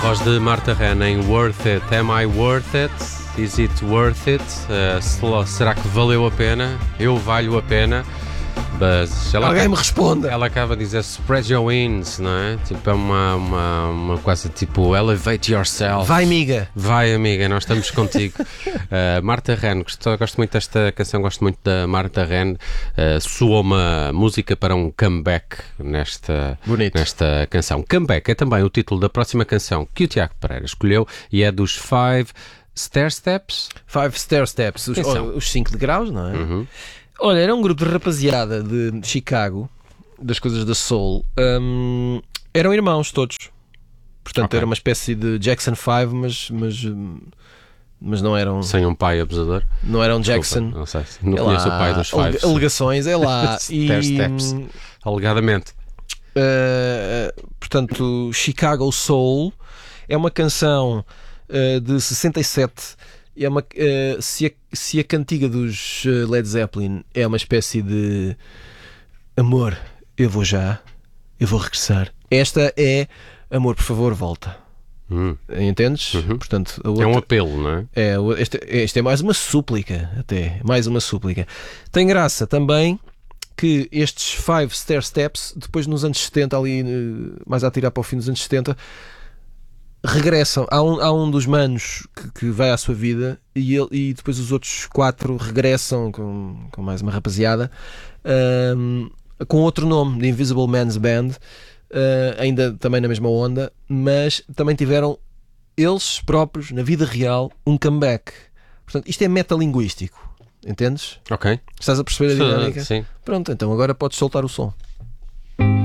voz de Marta Ren em Worth It. Am I worth it? Is it worth it? Será que valeu a pena? Eu valho a pena? Mas alguém me responda. Ela acaba de dizer spread your wings, não é? Tipo, é uma coisa tipo elevate yourself. Vai, amiga. Vai, amiga, nós estamos contigo. Marta Ren, gosto muito desta canção, gosto muito da Marta Ren. Soou uma música para um comeback nesta canção. Comeback é também o título da próxima canção que o Tiago Pereira escolheu e é dos Five Stair Steps. Five Stair Steps, os 5 degraus, não é? Uhum. Olha, era um grupo de rapaziada de Chicago, das coisas da soul. Eram irmãos todos. Portanto, Okay. Era uma espécie de Jackson 5, mas não eram... Sem um pai abusador. Não eram Desculpa, Jackson. não sei, não conheço o pai dos Five. Alegações, é lá. Stair Steps, alegadamente. Portanto, Chicago Soul é uma canção de 67. É uma, se a cantiga dos Led Zeppelin é uma espécie de amor, eu vou regressar. Esta é amor, por favor, volta. Entendes? Uhum. Portanto, É um apelo, não é? Este é mais uma súplica, mais uma súplica. Tem graça também que estes Five Stair Steps, depois nos anos 70, ali mais a tirar para o fim dos anos 70, regressam. Há um dos manos que vai à sua vida e depois os outros 4 regressam com mais uma rapaziada, com outro nome, The Invisible Man's Band, ainda também na mesma onda, mas também tiveram eles próprios, na vida real, um comeback. Portanto, isto é metalinguístico, entendes? Ok. Estás a perceber a dinâmica? Sim. Pronto, então agora podes soltar o som.